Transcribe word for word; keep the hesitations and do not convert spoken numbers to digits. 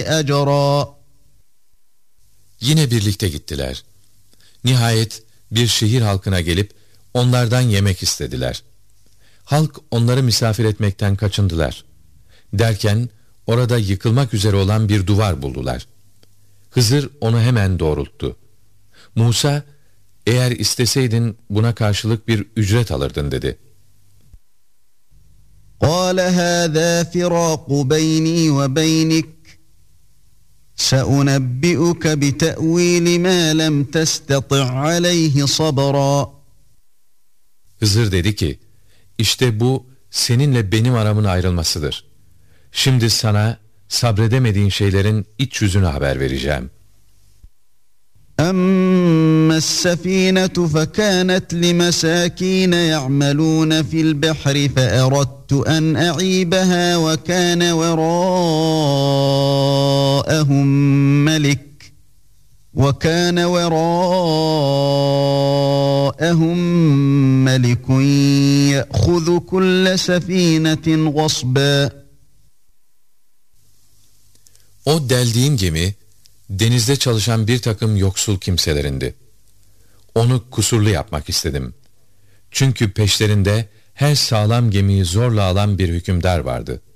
أجرا. Yine birlikte gittiler. Nihayet bir şehir halkına gelip onlardan yemek istediler. Halk onları misafir etmekten kaçındılar. Derken orada yıkılmak üzere olan bir duvar buldular. Hızır onu hemen doğrulttu. Musa, eğer isteseydin buna karşılık bir ücret alırdın dedi. قال هذا فراق بيني وبينك سأنبئك بتأويل ما لم تستطع عليه صبرا. Hızır dedi ki, işte bu seninle benim aramın ayrılmasıdır. Şimdi sana sabredemediğin şeylerin iç yüzünü haber vereceğim. أما السفينة فكانت لمساكين يعملون في البحر فأردت أن أعيبها وكان وراءهم ملك وكان وراءهم ملك يأخذ كل سفينة غصبا. O deldiğim gemi, denizde çalışan bir takım yoksul kimselerindi. Onu kusurlu yapmak istedim. Çünkü peşlerinde her sağlam gemiyi zorla alan bir hükümdar vardı.